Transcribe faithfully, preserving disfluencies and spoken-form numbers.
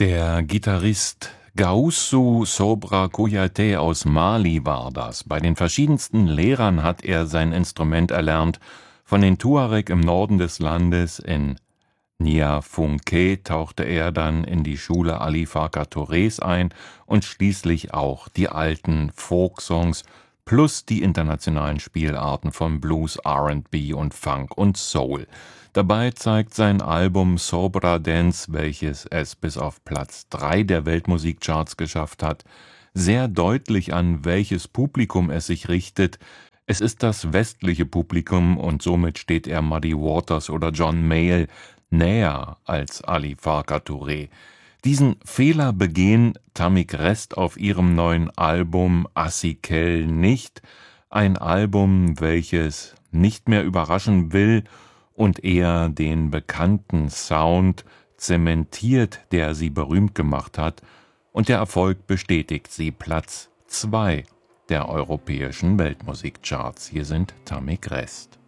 Der Gitarrist Gaoussou Sobra Kouyaté aus Mali war das. Bei den verschiedensten Lehrern hat er sein Instrument erlernt. Von den Tuareg im Norden des Landes in Niafunké tauchte er dann in die Schule Ali Farka Tourés ein und schließlich auch die alten Folksongs plus die internationalen Spielarten von Blues, R and B und Funk und Soul. Dabei zeigt sein Album Sobra Dance, welches es bis auf Platz drei der Weltmusikcharts geschafft hat, sehr deutlich, an welches Publikum es sich richtet. Es ist das westliche Publikum und somit steht er Muddy Waters oder John Mayall näher als Ali Farka Touré. Diesen Fehler begehen Tamik Rest auf ihrem neuen Album Asikel nicht, ein Album, welches nicht mehr überraschen will und eher den bekannten Sound zementiert, der sie berühmt gemacht hat, und der Erfolg bestätigt sie. Platz zwei der europäischen Weltmusikcharts. Hier sind Tamik Rest.